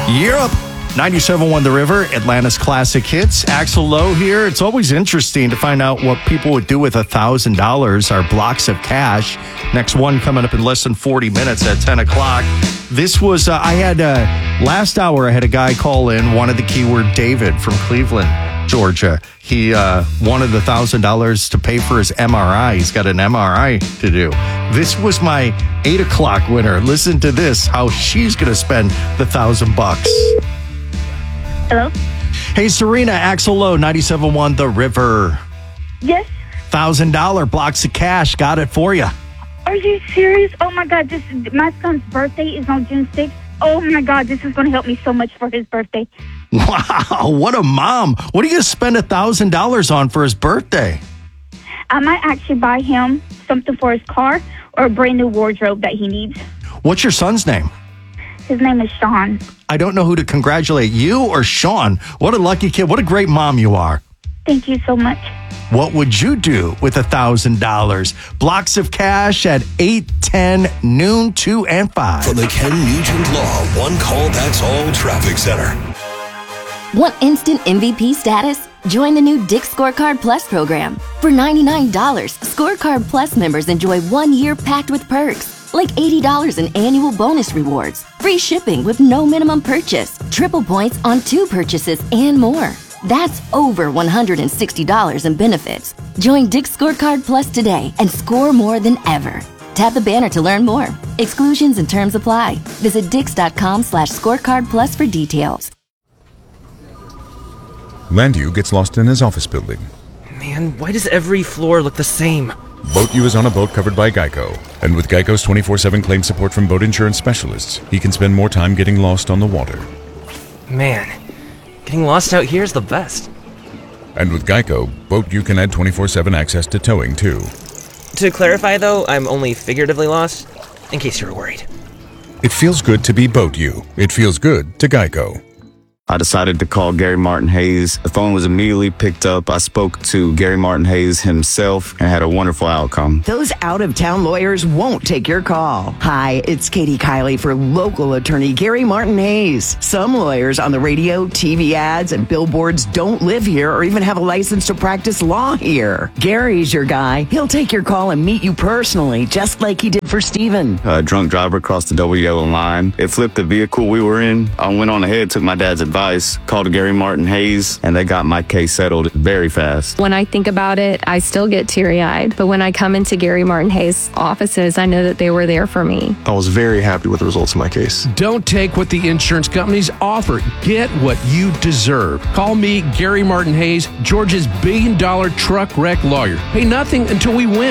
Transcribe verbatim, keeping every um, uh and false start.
Europe. ninety-seven point one The River, Atlanta's classic hits. Axel Lowe here. It's always interesting to find out what people would do with one thousand dollars, our blocks of cash. Next one coming up in less than forty minutes at ten o'clock. This was, uh, I had, uh, last hour I had a guy call in, wanted the keyword David from Cleveland, Georgia. He uh, wanted the one thousand dollars to pay for his M R I. He's got an M R I to do. This was my eight o'clock winner. Listen to this, how she's going to spend the thousand bucks. Hello? Hey, Serena, Axel Lowe, ninety-seven point one The River. Yes? one thousand dollars blocks of cash. Got it for you. Are you serious? Oh, my God. This my son's birthday is on June sixth. Oh, my God. This is going to help me so much for his birthday. Wow, what a mom. What are you going to spend one thousand dollars on for his birthday? I might actually buy him something for his car or a brand new wardrobe that he needs. What's your son's name? His name is Sean. I don't know who to congratulate, you or Sean. What a lucky kid. What a great mom you are. Thank you so much. What would you do with one thousand dollars? Blocks of cash at eight, ten, noon, two, and five. From the Ken Nugent Law One Call That's All Traffic Center. Want instant M V P status? Join the new Dick's Scorecard Plus program. For ninety-nine dollars, Scorecard Plus members enjoy one year packed with perks, like eighty dollars in annual bonus rewards, free shipping with no minimum purchase, triple points on two purchases, and more. That's over one hundred sixty dollars in benefits. Join Dick's Scorecard Plus today and score more than ever. Tap the banner to learn more. Exclusions and terms apply. Visit dix.com slash scorecard plus for details. Landu gets lost in his office building. Man, why does every floor look the same? BoatU is on a boat covered by Geico. And with Geico's twenty-four seven claim support from boat insurance specialists, he can spend more time getting lost on the water. Man, getting lost out here is the best. And with Geico, BoatU can add twenty-four seven access to towing, too. To clarify, though, I'm only figuratively lost, in case you were worried. It feels good to be BoatU. It feels good to Geico. I decided to call Gary Martin Hayes. The phone was immediately picked up. I spoke to Gary Martin Hayes himself and had a wonderful outcome. Those out-of-town lawyers won't take your call. Hi, it's Katie Kiley for local attorney Gary Martin Hayes. Some lawyers on the radio, T V ads, and billboards don't live here or even have a license to practice law here. Gary's your guy. He'll take your call and meet you personally, just like he did for Steven. A drunk driver crossed the double yellow line. It flipped the vehicle we were in. I went on ahead, took my dad's advice. Called Gary Martin Hayes, and they got my case settled very fast. When I think about it, I still get teary-eyed. But when I come into Gary Martin Hayes' offices, I know that they were there for me. I was very happy with the results of my case. Don't take what the insurance companies offer. Get what you deserve. Call me, Gary Martin Hayes, Georgia's billion-dollar truck wreck lawyer. Pay nothing until we win.